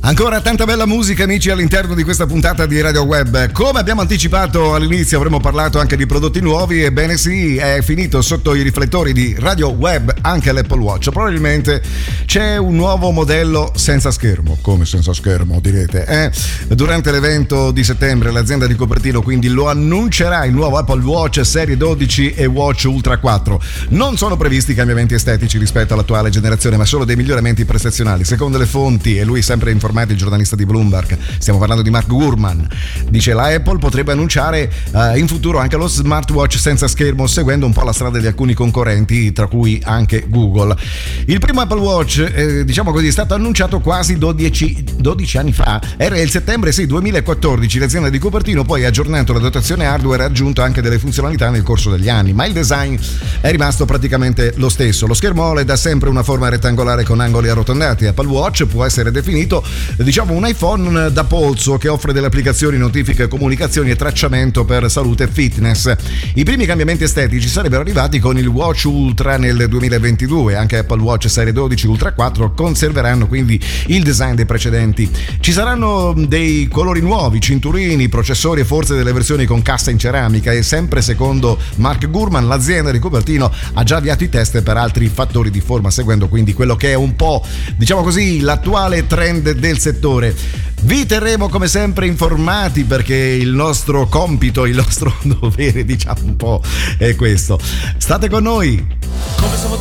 Ancora tanta bella musica, amici, all'interno di questa puntata di Radio Web. Come abbiamo anticipato all'inizio, avremmo parlato anche di prodotti nuovi. Ebbene sì, è finito sotto i riflettori di Radio Web anche l'Apple Watch. Probabilmente c'è un nuovo modello senza schermo. Come senza schermo, direte? Durante l'evento di settembre l'azienda di Cupertino quindi lo annuncerà, il nuovo Apple Watch Serie 12 e Watch Ultra 4. Non sono previsti cambiamenti estetici rispetto all'attuale generazione, ma solo dei miglioramenti prestazionali. Secondo le fonti, e lui sempre informato, il giornalista di Bloomberg, stiamo parlando di Mark Gurman, dice la Apple potrebbe annunciare in futuro anche lo smartwatch senza schermo, seguendo un po' la strada di alcuni concorrenti, tra cui anche Google. Il primo Apple Watch, diciamo così, è stato annunciato quasi 12 anni fa, era il settembre 2014. L'azienda di Cupertino poi ha aggiornato la dotazione hardware e ha aggiunto anche delle funzionalità nel corso degli anni, ma il design è rimasto praticamente lo stesso. Lo schermo OLED ha sempre una forma rettangolare con angoli arrotondati. Apple Watch può essere definito un iPhone da polso che offre delle applicazioni, notifiche, comunicazioni e tracciamento per salute e fitness. I primi cambiamenti estetici sarebbero arrivati con il Watch Ultra nel 2022. Anche Apple Watch Serie 12 Ultra 4 conserveranno quindi il design dei precedenti. Ci saranno dei colori nuovi, cinturini, processori e forse delle versioni con cassa in ceramica, e sempre secondo Mark Gurman l'azienda di Cupertino ha già avviato i test per altri fattori di forma, seguendo quindi quello che è un po', diciamo così, l'attuale trend del settore. Vi terremo come sempre informati, perché il nostro compito, il nostro dovere, diciamo un po', è questo. State con noi.